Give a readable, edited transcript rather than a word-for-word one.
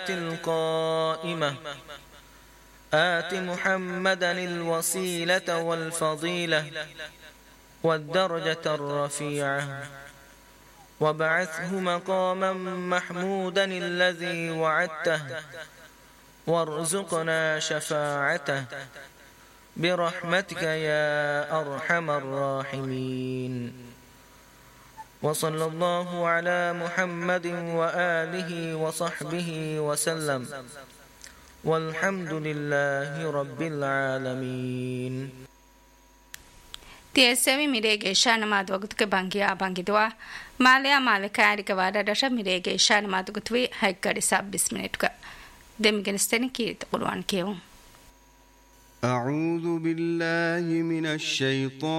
القائمة آت محمدا الوسيلة والفضيلة والدرجة الرفيعة وابعثه مقاما محمودا الذي وعدته وارزقنا شفاعته برحمتك يا أرحم الراحمين. وصلى الله على محمد وآله وصحبه وسلم والحمد لله رب العالمين. تيسمي ميريجي شان ما دوغتك بانجيا بانجدوا ماليا مالكاري كوادا دشا ميريجي شان ما دوغتوي هايكاري ساب بسمنتك دمجنستني كي تقولون كيوم. أعوذ بالله من الشيطان